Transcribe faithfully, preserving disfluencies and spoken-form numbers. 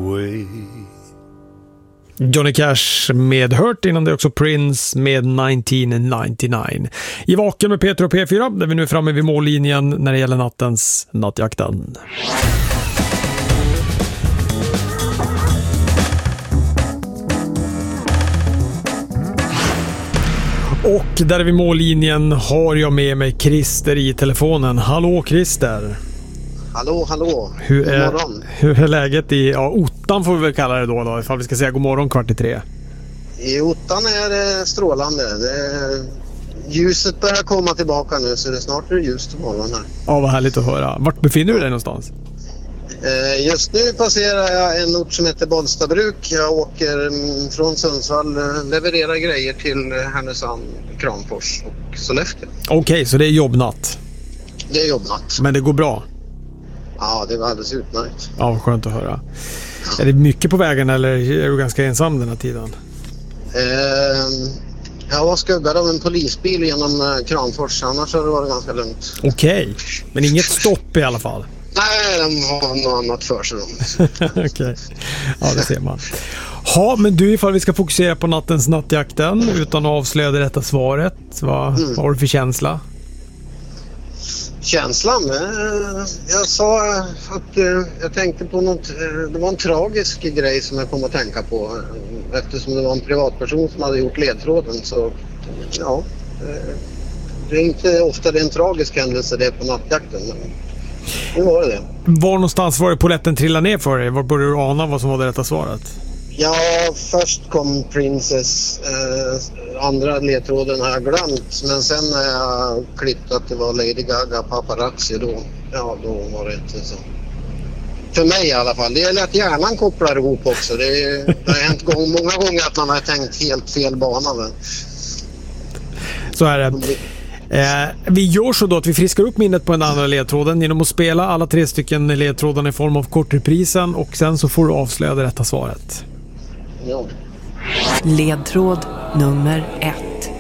away. Johnny Cash med Hurt, innan det också Prince med nittonhundranittionio. I Vaken med Peter och P fyra, där vi nu är framme vid mållinjen när det gäller nattens nattjakten. Och där vid mållinjen har jag med mig Christer i telefonen. Hallå Christer. Hallå, hallå. Hur god är, morgon. Hur är läget i ja, Ottan får vi väl kalla det då, då ifall vi ska säga god morgon kvart i tre. I Ottan är det strålande. Det är, ljuset börjar komma tillbaka nu, så det är snart är det ljust på morgonen här. Ja, vad härligt att höra. Vart befinner du dig någonstans? Eh, just nu passerar jag en ort som heter Bollstabruk. Jag åker mm, från Sundsvall, eh, levererar grejer till Härnösand, Kramfors och Sollefteå. Okej, okay, så det är jobbnatt. Det är jobbnatt. Men det går bra? Ja, det var alldeles utmärkt. Ja, skönt att höra. Är det mycket på vägen eller är du ganska ensam den här tiden? Eh, jag var skuggad av en polisbil genom eh, Kramfors, annars har det varit ganska lugnt. Okej, okay. Men inget stopp i alla fall? Nej, de har något annat för sig. Okej, okay. Ja det ser man. Ja, men du, ifall vi ska fokusera på nattens nattjakten utan att avslöja det rätta svaret, vad, mm. vad har du för känsla? Känslan? Eh, jag sa att eh, jag tänkte på något, eh, det var en tragisk grej som jag kom att tänka på. Eh, eftersom det var en privatperson som hade gjort ledtråden, så ja, eh, det är inte ofta det är en tragisk händelse det är på nattjakten, men nu var det det. Var någonstans var det polletten trillade ner för dig? Var började du ana vad som var det rätta svaret? Ja, först kom Princess, eh, andra ledtråden har jag glömt, men sen när jag klippt att det var Lady Gaga Paparazzi, då, ja, då var det inte så. För mig i alla fall. Det är att hjärnan kopplar ihop också. Det, är, det har hänt gång, många gånger att man har tänkt helt fel bana. Men... Så är det. Eh, vi gör så då att vi friskar upp minnet på den andra ledtråden genom att spela alla tre stycken ledtrådarna i form av kortreprisen, och sen så får du avslöja det rätta svaret. Ja. Ledtråd nummer ett.